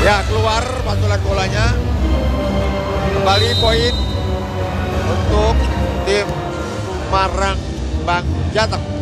Ya, keluar pantulan bolanya. Kembali poin untuk tim Marang Bang Jateng.